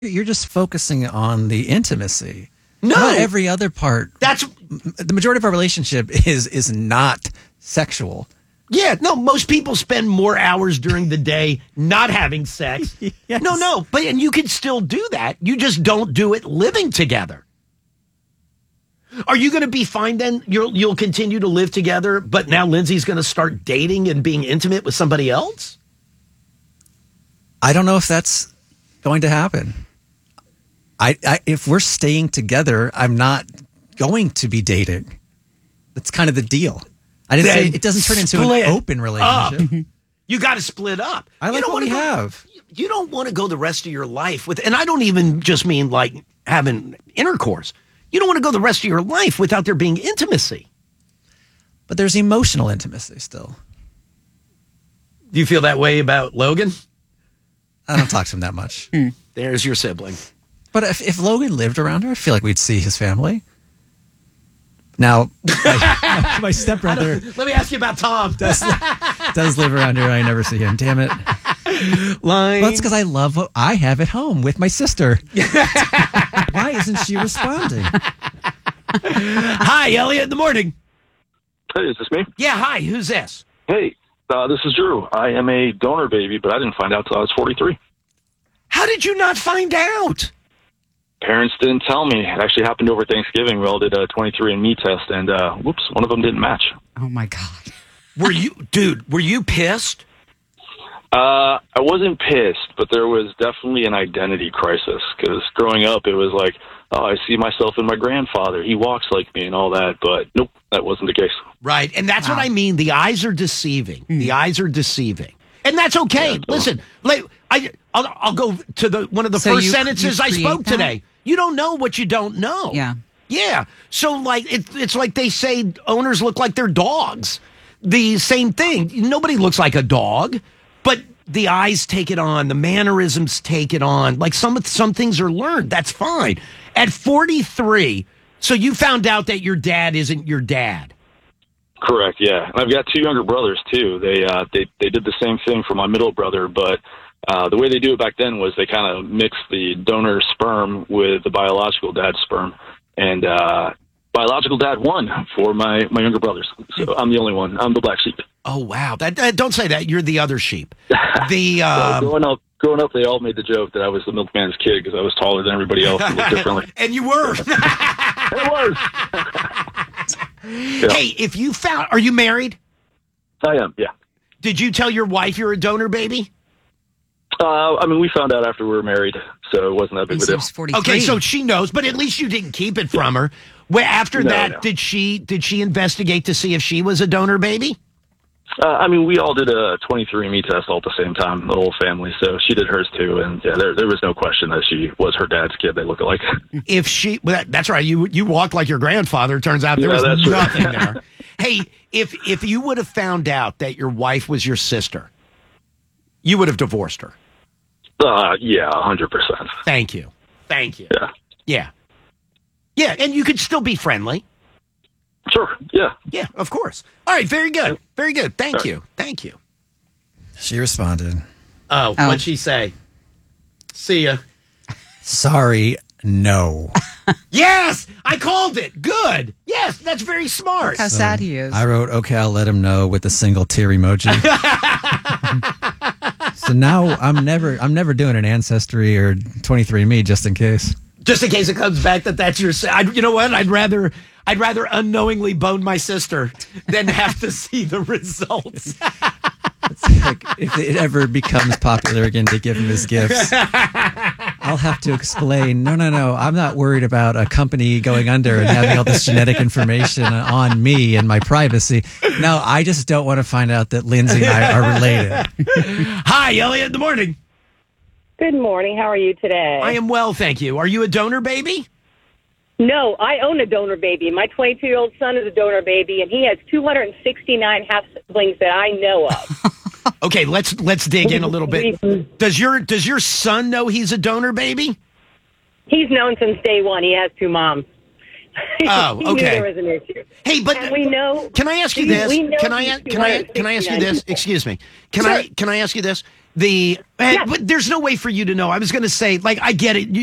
You're just focusing on the intimacy. No. Not every other part. That's the majority of our relationship is not sexual. Yeah, no, most people spend more hours during the day not having sex. Yes. No, and you can still do that. You just don't do it living together. Are you going to be fine then? You'll continue to live together, but now Lindsay's going to start dating and being intimate with somebody else? I don't know if that's going to happen. If we're staying together, I'm not going to be dating. That's kind of the deal. I didn't say it doesn't turn into an open relationship. You got to split up. I like what we have. You don't want to go the rest of your life with, and I don't even just mean like having intercourse. You don't want to go the rest of your life without there being intimacy. But there's emotional intimacy still. Do you feel that way about Logan? I don't talk to him that much. There's your sibling. But if Logan lived around her, I feel like we'd see his family. Now, my stepbrother... Let me ask you about Tom. does live around here. I never see him. Damn it. Line. Well, that's because I love what I have at home with my sister. Why isn't she responding? Hi, Elliot, in the morning. Hey, is this me? Yeah, hi. Who's this? Hey, this is Drew. I am a donor baby, but I didn't find out till I was 43. How did you not find out? Parents didn't tell me. It actually happened over Thanksgiving. We all did a 23andMe test, and whoops, one of them didn't match. Oh, my God. Were you pissed? I wasn't pissed, but there was definitely an identity crisis, because growing up, it was like, oh, I see myself in my grandfather. He walks like me and all that, but nope, that wasn't the case. Right, and that's what I mean. The eyes are deceiving. The eyes are deceiving. And that's okay. Yeah, Listen, I'll go to one of the first sentences I spoke today. You don't know what you don't know. Yeah. Yeah. So, like, it's like they say owners look like their dogs. The same thing. Nobody looks like a dog, but the eyes take it on. The mannerisms take it on. Like, some things are learned. That's fine. At 43, so you found out that your dad isn't your dad. Correct, yeah. And I've got two younger brothers, too. They did the same thing for my middle brother, but the way they do it back then was they kind of mixed the donor sperm with the biological dad's sperm. And biological dad won for my younger brothers. So I'm the only one. I'm the black sheep. Oh, wow. Don't say that. You're the other sheep. Well, growing up, they all made the joke that I was the milkman's kid because I was taller than everybody else and looked differently. And you were. It was. Yeah. Hey, are you married? I am, yeah. Did you tell your wife you're a donor baby? We found out after we were married, so it wasn't that big of a deal. 43. Okay, so she knows, but at least you didn't keep it from her. After that, no. did she investigate to see if she was a donor baby? We all did a 23andMe test all at the same time, the whole family, so she did hers too, and yeah, there was no question that she was her dad's kid. They look alike. That's right, you walked like your grandfather. It turns out there was nothing there. Hey, if you would have found out that your wife was your sister, you would have divorced her. Yeah, 100%. Thank you. Yeah. Yeah, and you could still be friendly. Sure, yeah. Yeah, of course. All right, very good. Very good. Thank you. She responded. Oh, what'd she say? See ya. Sorry, no. Yes, I called it. Good. Yes, that's very smart. How sad he is. I wrote, okay, I'll let him know with a single tear emoji. So now I'm never doing an Ancestry or 23andMe just in case. Just in case it comes back that's your... you know what? I'd rather unknowingly bone my sister than have to see the results. It's like if it ever becomes popular again to give him his gifts, I'll have to explain, no, I'm not worried about a company going under and having all this genetic information on me and my privacy. No, I just don't want to find out that Lindsay and I are related. Hi, Elliot, in the morning. Good morning. How are you today? I am well, thank you. Are you a donor baby? No, I own a donor baby. My 22-year-old son is a donor baby, and he has 269 half-siblings that I know of. Okay, let's dig in a little bit. Does your son know he's a donor baby? He's known since day one. He has two moms. Oh, He okay. knew there was an issue. Hey, but and we know. Can I ask you this? We know Can I he's ask you this? 269. Excuse me. Can I ask you this? But there's no way for you to know. I was going to say, like, I get it.